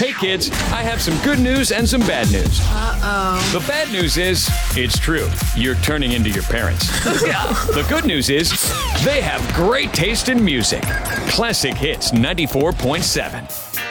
Hey kids, I have some good news and some bad news. Uh-oh. The bad news is, it's true. You're turning into your parents. The good news is, they have great taste in music. Classic Hits 94.7.